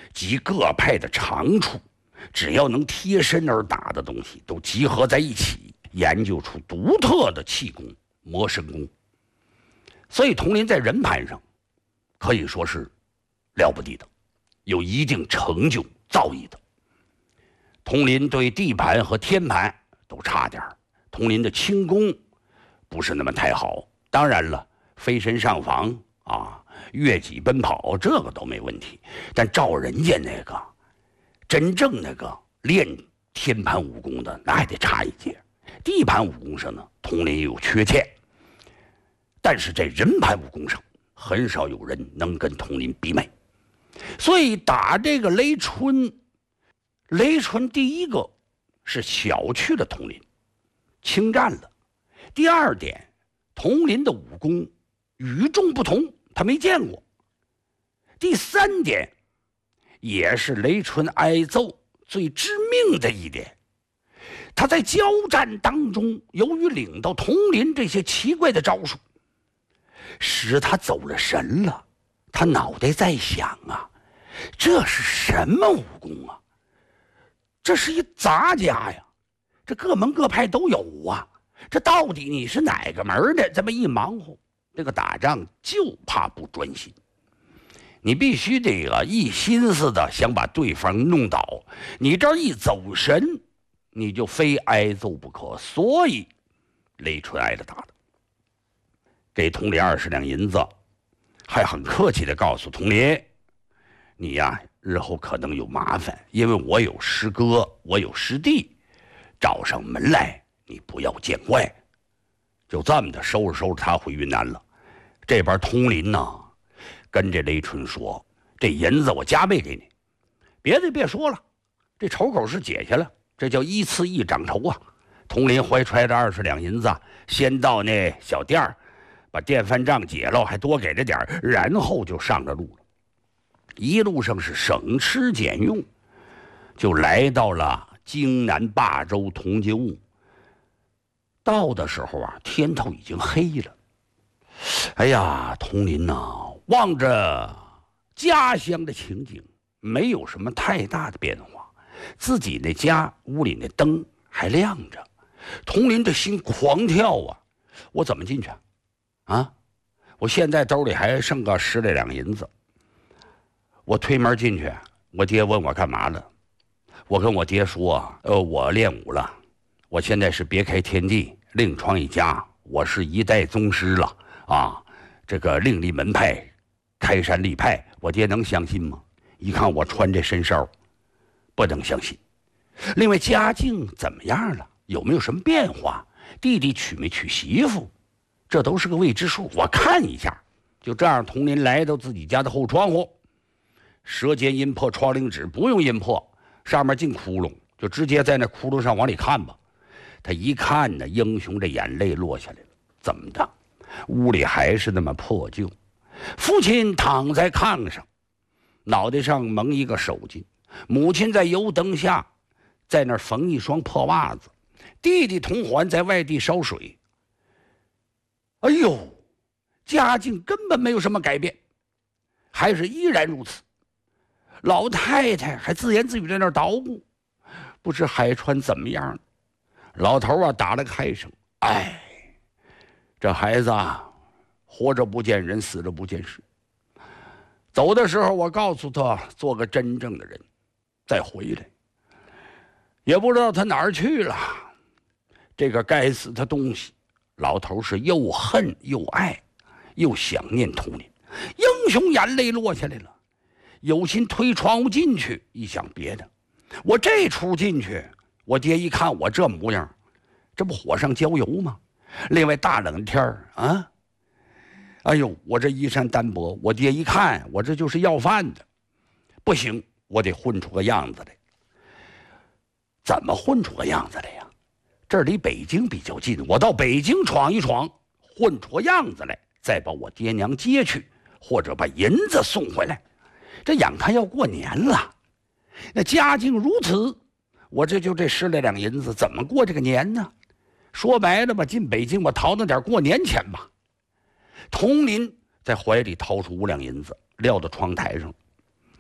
集各派的长处，只要能贴身而打的东西都集合在一起，研究出独特的气功魔神功。所以佟林在人盘上可以说是了不得的，有一定成就造诣的。佟林对地盘和天盘都差点，佟林的轻功不是那么太好。当然了，飞身上房啊，越级奔跑这个都没问题，但照人家那个真正那个练天盘武功的，那还得差一截。地盘武功上呢，佟林有缺陷，但是在人盘武功上，很少有人能跟佟林媲美。所以打这个雷春，雷春第一个是小觑了佟林，轻战了。第二点，佟林的武功与众不同，他没见过。第三点，也是雷春挨揍最致命的一点，他在交战当中，由于领到佟林这些奇怪的招数，使他走了神了。他脑袋在想啊，这是什么武功啊？这是一杂家呀，这各门各派都有啊，这到底你是哪个门的？这么一忙活，这个打仗就怕不专心，你必须这个一心思的想把对方弄倒，你这一走神，你就非挨揍不可。所以雷春挨了打的，给佟林20两银子，还很客气的告诉佟林，你呀，日后可能有麻烦，因为我有师哥，我有师弟，找上门来，你不要见怪。就这么的收拾收拾他回云南了。这边佟林呢，跟这雷春说，这银子我加倍给你，别的别说了，这仇口是解下来，这叫一次一涨仇啊。佟林怀揣着20两银子，先到那小店儿，把电饭账解了，还多给了点，然后就上了路了。一路上是省吃俭用，就来到了京南霸州同济坞。到的时候啊，天头已经黑了。哎呀，佟林呐，望着家乡的情景，没有什么太大的变化，自己那家屋里那灯还亮着。佟林这心狂跳啊！我怎么进去啊？我现在兜里还剩个10来两银子，我推门进去，我爹问我干嘛了，我跟我爹说，我练武了，我现在是别开天地，另创一家，我是一代宗师了啊！这个另立门派，开山立派，我爹能相信吗？一看我穿这身烧，不能相信。另外家境怎么样了？有没有什么变化？弟弟娶没娶媳妇？这都是个未知数，我看一下。就这样，佟林来到自己家的后窗户，舌尖阴破窗棂纸，不用阴破，上面进窟窿，就直接在那窟窿上往里看吧。他一看呢，英雄这眼泪落下来了。怎么的？屋里还是那么破旧。父亲躺在炕上，脑袋上蒙一个手巾，母亲在油灯下在那儿缝一双破袜子，弟弟同环在外地烧水。哎呦，家境根本没有什么改变，还是依然如此。老太太还自言自语在那儿捣鼓，不知海川怎么样。老头啊打了个嗨声，哎，这孩子啊，活着不见人，死了不见尸。走的时候我告诉他，做个真正的人，再回来。也不知道他哪儿去了，这个该死的东西。老头是又恨又爱，又想念佟林。英雄眼泪落下来了，有心推窗户进去，一想别的，我这出进去，我爹一看我这模样，这不火上浇油吗？另外大冷天啊，哎呦，我这衣衫单薄，我爹一看我这就是要饭的，不行，我得混出个样子来。怎么混出个样子来呀？这儿离北京比较近，我到北京闯一闯，混出个样子来，再把我爹娘接去，或者把银子送回来。这眼看要过年了，那家境如此，我这10来两银子怎么过这个年呢？说白了吧，进北京我淘那点过年钱吧。佟林在怀里掏出5两银子，撂到窗台上。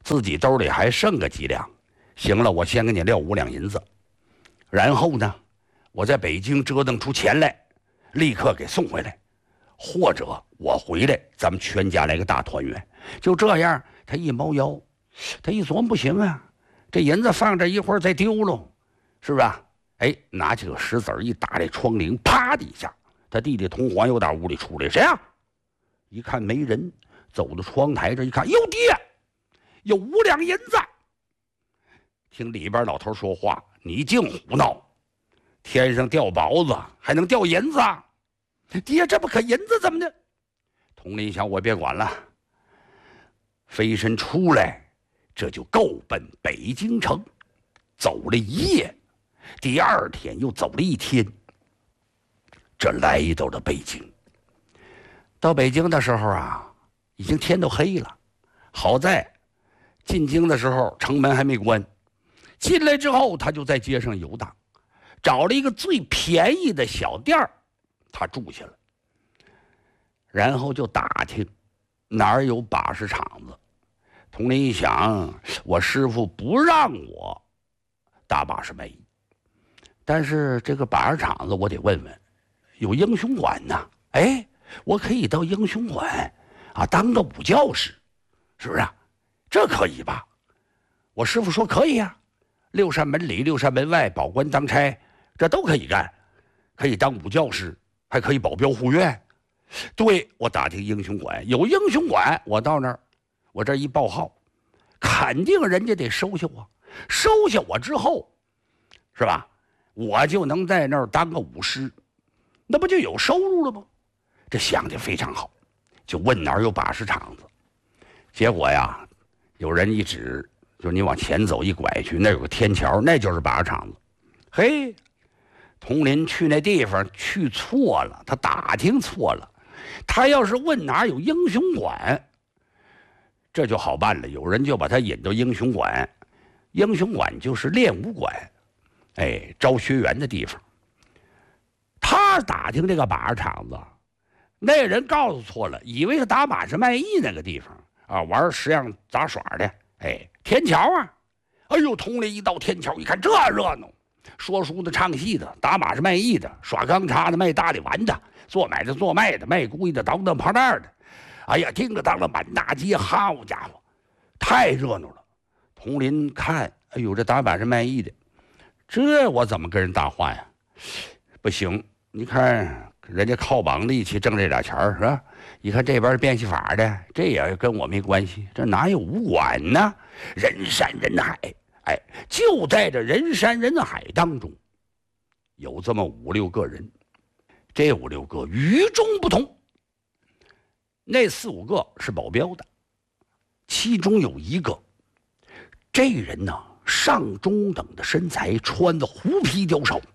自己兜里还剩个几两。行了，我先给你撂5两银子，然后呢，我在北京折腾出钱来，立刻给送回来，或者我回来，咱们全家来个大团圆。就这样，他一猫腰，他一琢磨不行啊，这银子放这一会儿再丢喽，是吧？哎，拿起个石子一打这窗棂，啪的一下，他弟弟同环又打屋里出来，谁呀？一看没人，走到窗台这一看，哟爹，有5两银子。听里边老头说话，你净胡闹，天上掉雹子还能掉银子啊？爹，这不可银子怎么的？佟林想，我别管了，飞身出来，这就够奔北京城，走了一夜，第2天又走了1天，这来到了北京。到北京的时候啊，已经天都黑了，好在进京的时候城门还没关。进来之后，他就在街上游荡，找了一个最便宜的小店儿，他住下了。然后就打听哪儿有把式厂子。佟林一想，我师傅不让我打把式卖艺，但是这个把式厂子我得问问，有英雄馆呐，哎，我可以到英雄馆啊当个武教师，是不是啊？这可以吧？我师傅说可以啊。6扇门里6扇门外，保官当差，这都可以干，可以当武教师，还可以保镖护院。对，我打听英雄馆，有英雄馆，我到那儿，我这一报号，肯定人家得收下我，收下我之后，是吧？我就能在那儿当个武师，那不就有收入了吗？这想的非常好，就问哪儿有把式厂子。结果呀，有人一指，就是你往前走一拐去，那有个天桥，那就是把式厂子。嘿，佟林去那地方去错了，他打听错了。他要是问哪有英雄馆，这就好办了，有人就把他引到英雄馆。英雄馆就是练武馆，哎，招学员的地方。他打听这个把式厂子，那人告诉错了，以为是打把式卖艺那个地方啊，玩10样杂耍的。哎，天桥啊！哎呦，佟林一到天桥一看，这热闹，说书的、唱戏的、打把式卖艺的、耍钢叉的、卖大力丸的、做买的、做卖的、卖故意的、当当旁袋的，哎呀，叮个当了满大街，好家伙，太热闹了。佟林看，哎呦，这打把式卖艺的，这我怎么跟人搭话呀？不行，你看人家靠绑力气挣这点钱是吧？一看这边是变戏法的，这也跟我没关系，这哪有武馆呢？人山人海，哎，就在这人山人海当中，有这么5、6个人，这5、6个与众不同。那4、5个是保镖的，其中有一个，这人呢上中等的身材，穿的狐皮貂袍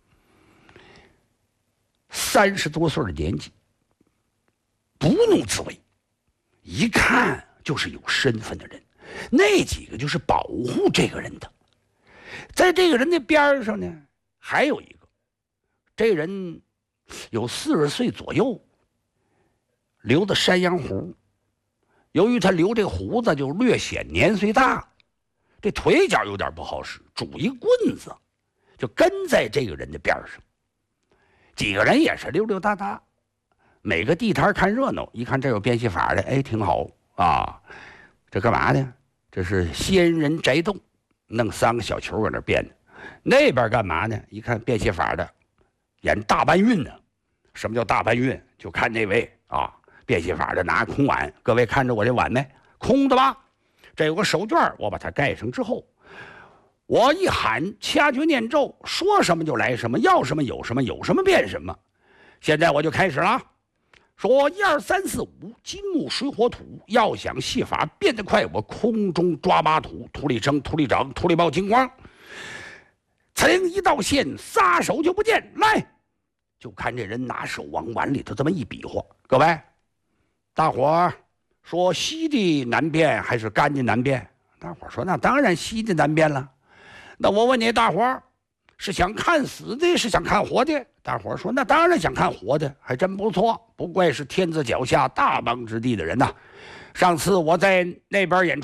，30多岁的年纪，不怒自威，一看就是有身份的人。那几个就是保护这个人的。在这个人的边上呢，还有一个，这人有40岁左右，留的山羊胡。由于他留这胡子就略显年岁大，这腿脚有点不好使，拄一棍子，就跟在这个人的边上。几个人也是溜溜达达，每个地摊看热闹，一看这有变戏法的，哎，挺好啊。这干嘛呢？这是仙人宅洞，弄3个小球搁那变的。那边干嘛呢？一看变戏法的，演大搬运呢。什么叫大搬运？就看那位啊，变戏法的拿空碗，各位看着我这碗没？空的吧？这有个手绢，我把它盖上之后，我一喊掐诀念咒，说什么就来什么，要什么有什么，有什么变什么。现在我就开始了，说1、2、3、4、5，金木水火土。要想戏法变得快，我空中抓把土，土里生，土里长，土里冒金光。此灵一道线，撒手就不见。来，就看这人拿手往碗里头这么一比划。各位，大伙儿说稀的难变还是干的难变？大伙儿说那当然稀的难变了。那我问你，大伙儿是想看死的，是想看活的？大伙儿说那当然想看活的，还真不错，不怪是天子脚下大邦之地的人呐。上次我在那边演出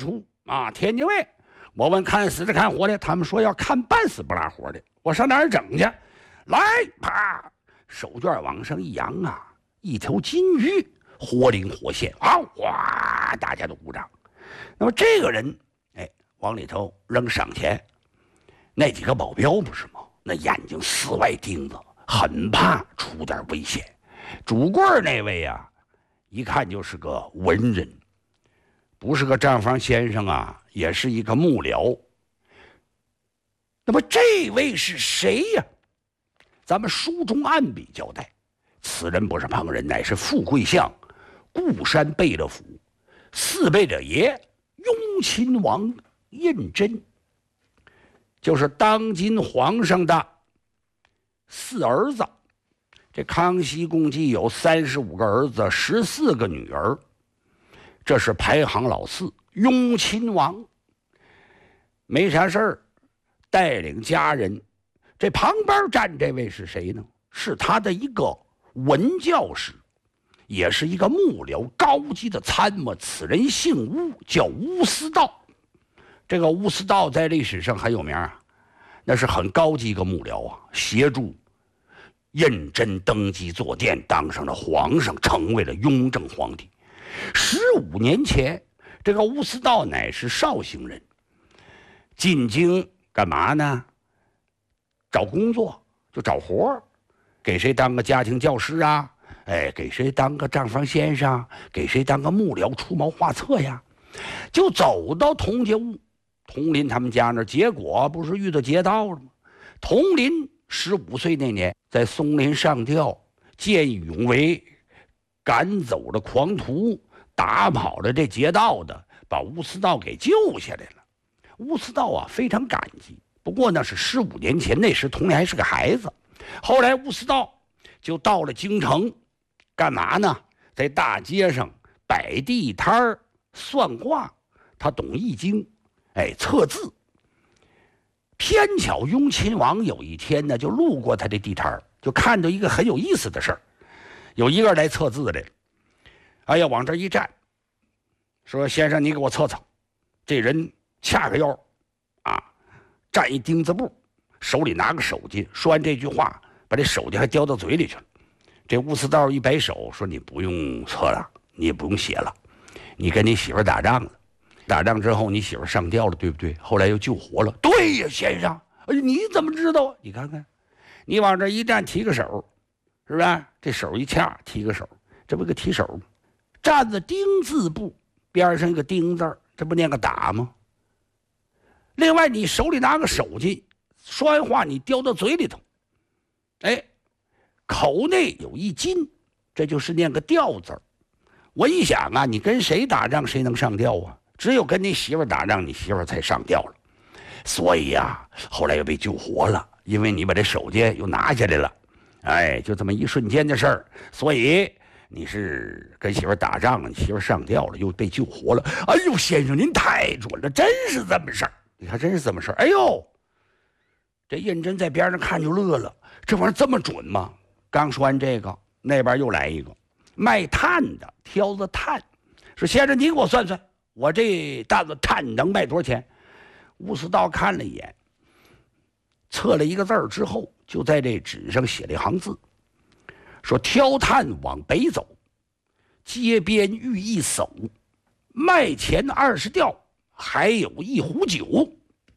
啊，天津卫。我问看死的看活的，他们说要看半死不拉活的。我上哪儿整去？来，啪，手绢往上一扬啊，一条金鱼活灵活现啊！哇，大家都鼓掌。那么这个人，哎，往里头扔赏钱，那几个保镖不是吗？那眼睛四外盯着，很怕出点危险。主棍那位啊，一看就是个文人，不是个账房先生啊，也是一个幕僚。那么这位是谁呀？咱们书中按笔交代，此人不是旁人，乃是富贵相固山贝勒府四贝勒爷雍亲王胤禛，就是当今皇上的四儿子。这康熙共计有35个儿子，14个女儿，这是排行老四。雍亲王没啥事儿，带领家人。这旁边站这位是谁呢？是他的一个文教师，也是一个幕僚，高级的参谋。此人姓乌，叫乌思道。这个乌思道在历史上很有名啊，那是很高级一个幕僚啊，协助胤禛登基坐殿，当上了皇上，成为了雍正皇帝。15年前，这个乌思道乃是绍兴人，进京干嘛呢？找工作，就找活，给谁当个家庭教师啊？哎，给谁当个账房先生？给谁当个幕僚出谋划策呀？就走到佟家坞、佟林他们家那儿，结果不是遇到劫盗了吗？佟林15岁那年，在松林上吊，见义勇为，赶走了狂徒，打跑了这劫盗的，把乌思道给救下来了。乌思道啊，非常感激。不过那是15年前，那时佟林还是个孩子。后来乌思道就到了京城，干嘛呢？在大街上摆地摊儿算卦，他懂易经，哎，测字。偏巧雍亲王有一天呢，就路过他这地摊儿，就看到一个很有意思的事儿，有一个人来测字来了。哎呀，往这一站，说：“先生，你给我测测。”这人掐个腰，啊，站一钉子步，手里拿个手机，说完这句话，把这手机还叼到嘴里去了。这乌思道一摆手说：“你不用测了，你也不用写了，你跟你媳妇打仗了。打仗之后，你媳妇上吊了，对不对？后来又救活了。对呀，先生。哎，你怎么知道啊？你看看，你往这一站，提个手，是不是？这手一掐，提个手，这不个提手吗？站在丁字部边上一个丁字，这不念个打吗？另外，你手里拿个手机，说完话你叼到嘴里头，哎，口内有一金，这就是念个吊字。我一想啊，你跟谁打仗，谁能上吊啊？只有跟你媳妇打仗，你媳妇才上吊了。所以呀，后来又被救活了，因为你把这手机又拿下来了。哎，就这么一瞬间的事儿。所以你是跟媳妇打仗了，你媳妇上吊了，又被救活了。哎呦，先生您太准了，真是这么事儿。你看，真是这么事儿。哎呦，这胤禛在边上看就乐了，这玩意儿这么准吗？刚说完这个，那边又来一个卖炭的，挑子炭，说：“先生，你给我算算，我这担子炭能卖多少钱？”乌思道看了一眼，测了一个字儿之后，就在这纸上写了一行字，说：“挑炭往北走，街边遇一叟，卖钱20吊，还有一壶酒。”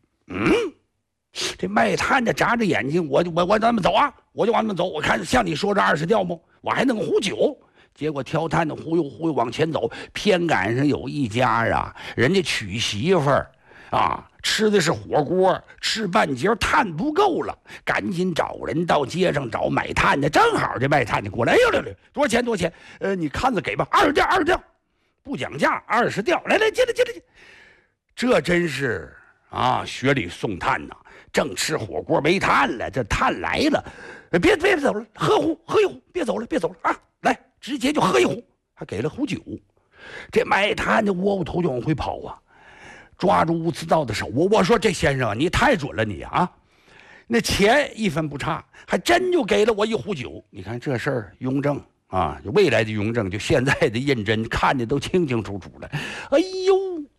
这卖炭的眨着眼睛，我往那么走啊，我就往那么走。我看像你说这20吊吗？我还弄壶酒。结果挑炭的忽悠往前走，偏赶上有一家啊，人家娶媳妇儿啊，吃的是火锅，吃半截炭不够了，赶紧找人到街上找买炭的。正好这卖炭的过来，哎呦，多少钱？多少钱？你看着给吧，20吊，不讲价，20吊。来，进来。这真是啊，雪里送炭呐！正吃火锅没炭了，这炭来了，别走了，喝一壶，别走了啊！来，直接就喝一壶，还给了壶酒。这卖炭的窝头就往回跑啊，抓住乌思道的手，我说：“这先生你太准了你啊！那钱1分不差，还真就给了我一壶酒。你看这事儿，雍正啊，未来的雍正，就现在的胤禛看的都清清楚楚的。哎呦，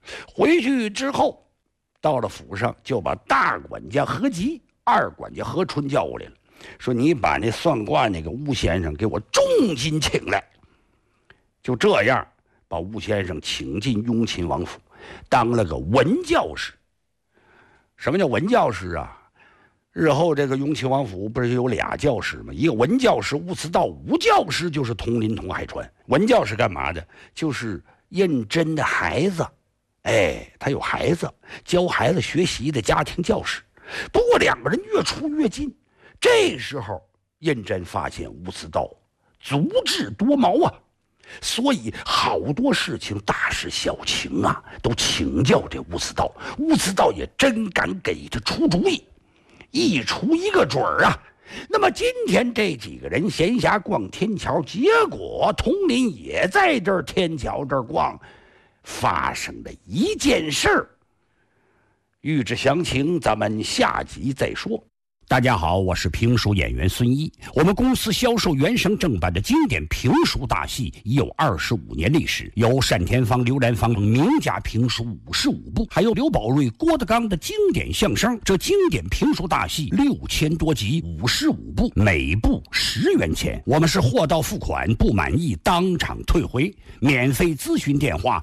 回去之后，到了府上，就把大管家何吉、二管家何春叫过来了，说：“你把那算卦那个吴先生给我重金请来。”就这样，把吴先生请进雍亲王府，当了个文教师。什么叫文教师啊？日后这个雍亲王府不是有俩教师吗？一个文教师吴慈道，武教师就是佟林、佟海川。文教师干嘛的？就是胤禛的孩子。他有孩子，教孩子学习的家庭教师。不过两个人越处越近，这时候胤禛发现吴慈道足智多谋啊，所以好多事情大事小情啊都请教这吴慈道。吴慈道也真敢给他出主意，一出一个准儿啊。那么今天这几个人闲暇逛天桥，结果佟林也在这儿天桥这儿逛，发生了一件事儿。欲知详情，咱们下集再说。大家好，我是评书演员孙一。我们公司销售原声正版的经典评书大戏已有25年历史，有单田芳、刘兰芳等名家评书55部，还有刘宝瑞、郭德纲的经典相声。这经典评书大戏6000多集，55部，每部10元钱。我们是货到付款，不满意当场退回。免费咨询电话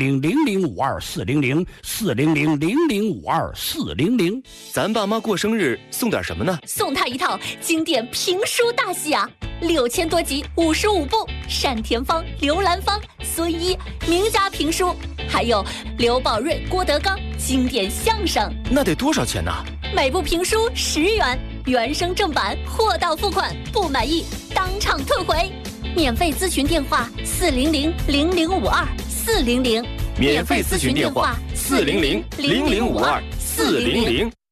400-0052-400-400-0052-400。 咱爸妈过生日送点什么呢？ 送他一套经典评书大戏啊，6000多集，55部，单田芳、刘兰芳、孙一名家评书，还有刘宝瑞、郭德纲经典相声。 那得多少钱呢？ 每部评书10元，原声正版，货到付款，不满意当场退回。免费咨询电话400-0052-400。 免费咨询电话400-0052-400。